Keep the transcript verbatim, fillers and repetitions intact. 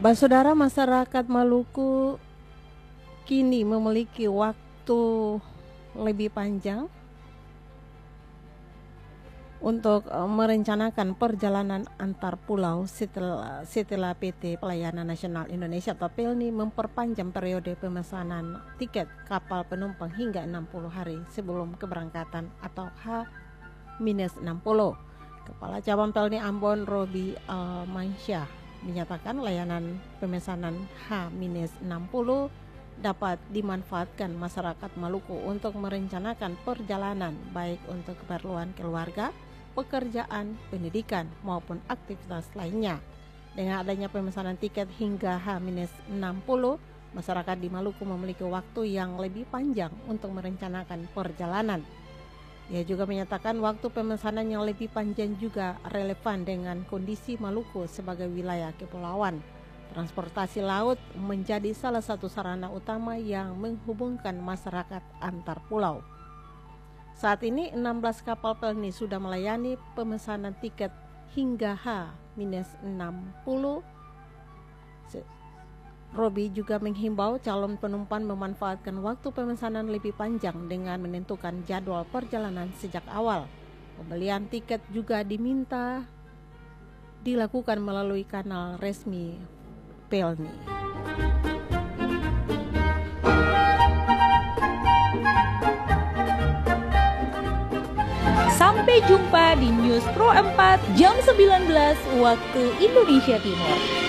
Bah, saudara, masyarakat Maluku kini memiliki waktu lebih panjang untuk uh, merencanakan perjalanan antar pulau setelah, setelah P T Pelayanan Nasional Indonesia atau Pelni memperpanjang periode pemesanan tiket kapal penumpang hingga enam puluh hari sebelum keberangkatan atau H minus enam puluh. Kepala Cabang Pelni Ambon Robi Almansyah menyatakan layanan pemesanan H minus enam puluh dapat dimanfaatkan masyarakat Maluku untuk merencanakan perjalanan baik untuk keperluan keluarga, pekerjaan, pendidikan maupun aktivitas lainnya. Dengan adanya pemesanan tiket hingga H minus enam puluh, masyarakat di Maluku memiliki waktu yang lebih panjang untuk merencanakan perjalanan. Ia juga menyatakan waktu pemesanan yang lebih panjang juga relevan dengan kondisi Maluku sebagai wilayah kepulauan. Transportasi laut menjadi salah satu sarana utama yang menghubungkan masyarakat antar pulau. Saat ini enam belas kapal Pelni sudah melayani pemesanan tiket hingga H minus enam puluh. Robi juga menghimbau calon penumpang memanfaatkan waktu pemesanan lebih panjang dengan menentukan jadwal perjalanan sejak awal. Pembelian tiket juga diminta dilakukan melalui kanal resmi Pelni. Sampai jumpa di News Pro empat jam sembilan belas waktu Indonesia Timur.